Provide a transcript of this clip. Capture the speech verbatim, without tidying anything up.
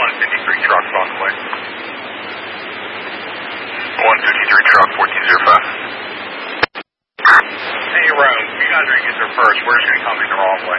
one fifty-three truck on the way. one fifty-three truck, fourteen oh five. Hey, Rome, you guys are going to get there first. We're just going to come in the wrong way.